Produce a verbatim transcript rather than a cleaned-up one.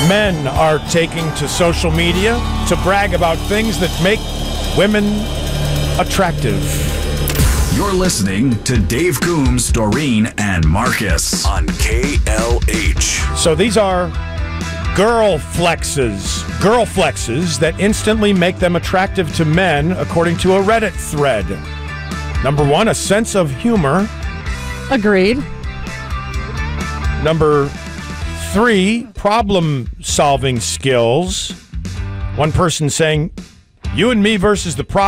Men are taking to social media to brag about things that make women attractive. You're listening to Dave Coombs, Doreen, and Marcus on K L H. So these are girl flexes. Girl flexes that instantly make them attractive to men, according to a Reddit thread. Number one, a sense of humor. Agreed. Number three, problem-solving skills. One person saying, you and me versus the problem.